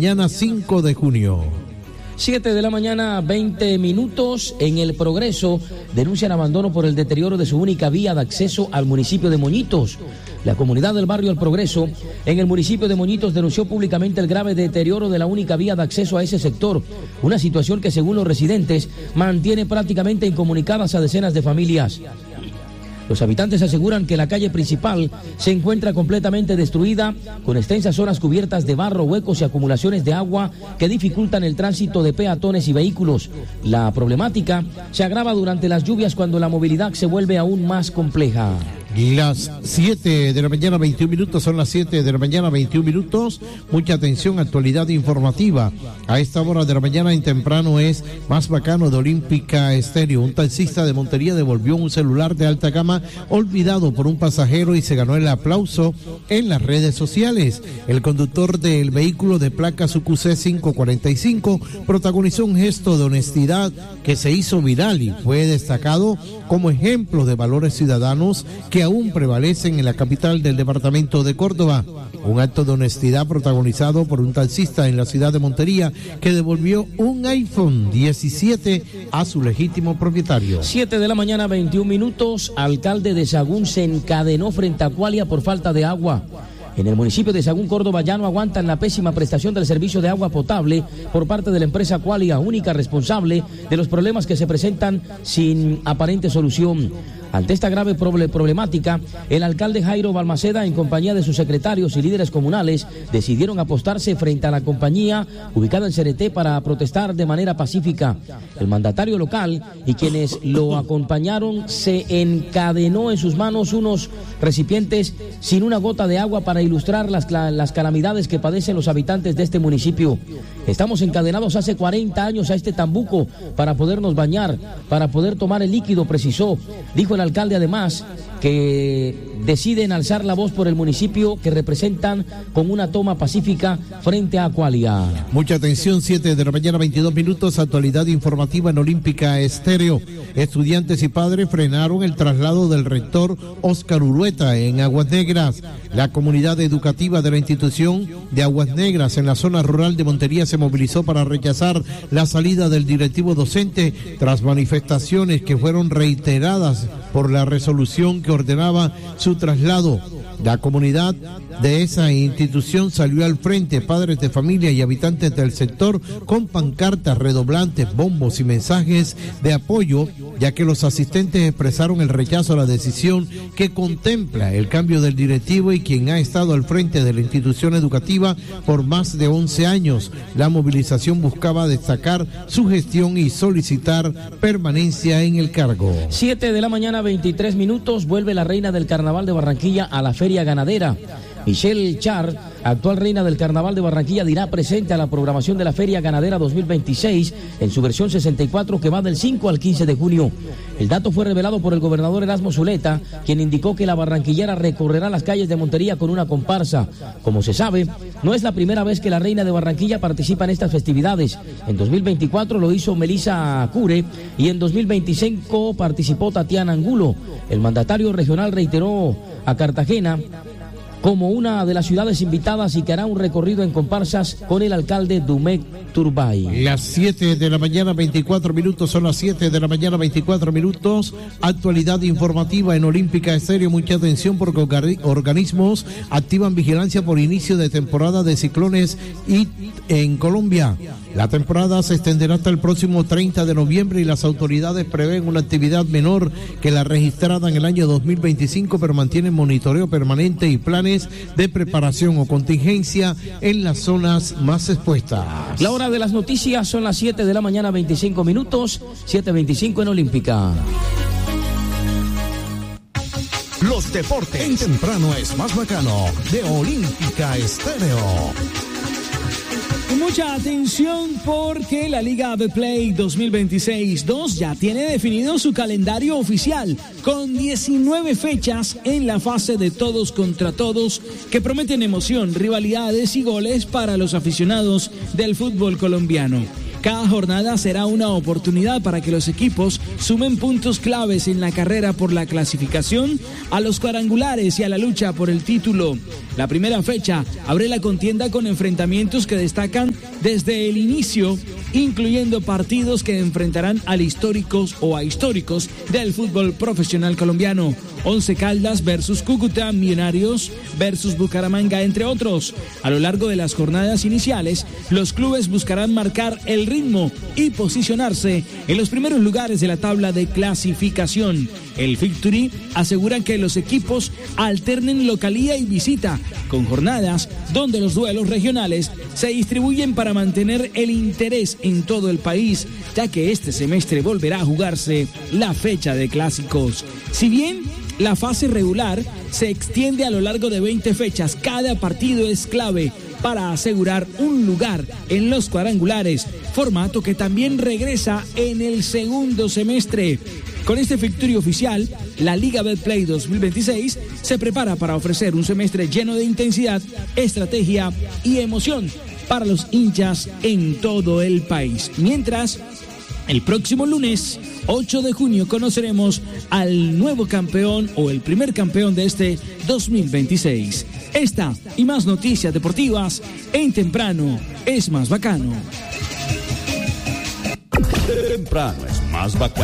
mañana 5 de junio. 7 de la mañana, 20 minutos. En El Progreso denuncian abandono por el deterioro de su única vía de acceso al municipio de Moñitos. La comunidad del barrio El Progreso en el municipio de Moñitos denunció públicamente el grave deterioro de la única vía de acceso a ese sector, una situación que según los residentes mantiene prácticamente incomunicadas a decenas de familias. Los habitantes aseguran que la calle principal se encuentra completamente destruida, con extensas zonas cubiertas de barro, huecos y acumulaciones de agua que dificultan el tránsito de peatones y vehículos. La problemática se agrava durante las lluvias cuando la movilidad se vuelve aún más compleja. Las 7 de la mañana 21 minutos, son las 7 de la mañana 21 minutos. Mucha atención, actualidad informativa. A esta hora de la mañana en temprano es Más Bacano de Olímpica Estéreo. Un taxista de Montería devolvió un celular de alta gama olvidado por un pasajero y se ganó el aplauso en las redes sociales. El conductor del vehículo de placa UQC 545 protagonizó un gesto de honestidad que se hizo viral y fue destacado como ejemplo de valores ciudadanos que aún prevalecen en la capital del departamento de Córdoba. Un acto de honestidad protagonizado por un taxista en la ciudad de Montería que devolvió un iPhone 17 a su legítimo propietario. 7 de la mañana, 21 minutos. Alcalde de Sagún se encadenó frente a Cualia por falta de agua. En el municipio de Sagún, Córdoba, ya no aguantan la pésima prestación del servicio de agua potable por parte de la empresa Qualia, única responsable de los problemas que se presentan sin aparente solución. Ante esta grave problemática, el alcalde Jairo Balmaceda, en compañía de sus secretarios y líderes comunales, decidieron apostarse frente a la compañía ubicada en Cereté para protestar de manera pacífica. El mandatario local y quienes lo acompañaron se encadenó en sus manos unos recipientes sin una gota de agua para ilustrar las calamidades que padecen los habitantes de este municipio. Estamos encadenados hace 40 años a este tambuco para podernos bañar, para poder tomar el líquido, precisó. Dijo el alcalde además que deciden alzar la voz por el municipio que representan con una toma pacífica frente a Qualia. Mucha atención, 7 de la mañana 22 minutos, actualidad informativa en Olímpica Estéreo. Estudiantes y padres frenaron el traslado del rector Óscar Urueta en Aguas Negras. La comunidad educativa de la institución de Aguas Negras en la zona rural de Montería se movilizó para rechazar la salida del directivo docente tras manifestaciones que fueron reiteradas por la resolución que ordenaba su traslado. La comunidad de esa institución salió al frente, padres de familia y habitantes del sector, con pancartas, redoblantes, bombos y mensajes de apoyo, ya que los asistentes expresaron el rechazo a la decisión que contempla el cambio del directivo y quien ha estado al frente de la institución educativa por más de 11 años. La movilización buscaba destacar su gestión y solicitar permanencia en el cargo. 7 de la mañana, 23 minutos, vuelve la reina del Carnaval de Barranquilla a la Feria Ganadera. Michelle Char, actual reina del Carnaval de Barranquilla, dirá presente a la programación de la Feria Ganadera 2026 en su versión 64 que va del 5 al 15 de junio. El dato fue revelado por el gobernador Erasmo Zuleta, quien indicó que la barranquillera recorrerá las calles de Montería con una comparsa. Como se sabe, no es la primera vez que la reina de Barranquilla participa en estas festividades. En 2024 lo hizo Melissa Cure y en 2025 participó Tatiana Angulo. El mandatario regional reiteró a Cartagena como una de las ciudades invitadas y que hará un recorrido en comparsas con el alcalde Dumek Turbay. Las 7 de la mañana 24 minutos, son las 7 de la mañana 24 minutos, actualidad informativa en Olímpica Estéreo. Mucha atención porque organismos activan vigilancia por inicio de temporada de ciclones y en Colombia. La temporada se extenderá hasta el próximo 30 de noviembre y las autoridades prevén una actividad menor que la registrada en el año 2025, pero mantienen monitoreo permanente y planes de preparación o contingencia en las zonas más expuestas. La hora de las noticias son las 7 de la mañana, 25 minutos, 7:25 en Olímpica. Los deportes en temprano es más bacano de Olímpica Estéreo. Mucha atención porque la Liga Betplay 2026-2 ya tiene definido su calendario oficial con 19 fechas en la fase de todos contra todos que prometen emoción, rivalidades y goles para los aficionados del fútbol colombiano. Cada jornada será una oportunidad para que los equipos sumen puntos claves en la carrera por la clasificación a los cuadrangulares y a la lucha por el título. La primera fecha abre la contienda con enfrentamientos que destacan desde el inicio, incluyendo partidos que enfrentarán a históricos del fútbol profesional colombiano. Once Caldas versus Cúcuta, Millonarios versus Bucaramanga, entre otros. A lo largo de las jornadas iniciales, los clubes buscarán marcar el ritmo y posicionarse en los primeros lugares de la tabla de clasificación. El Victory asegura que los equipos alternen localía y visita, con jornadas donde los duelos regionales se distribuyen para mantener el interés en todo el país, ya que este semestre volverá a jugarse la fecha de clásicos. Si bien la fase regular se extiende a lo largo de 20 fechas, cada partido es clave para asegurar un lugar en los cuadrangulares, formato que también regresa en el segundo semestre. Con este Victory oficial, la Liga Betplay 2026 se prepara para ofrecer un semestre lleno de intensidad, estrategia y emoción para los hinchas en todo el país. Mientras, el próximo lunes 8 de junio conoceremos al nuevo campeón o el primer campeón de este 2026. Esta y más noticias deportivas en Temprano es más bacano. Temprano es más bacano.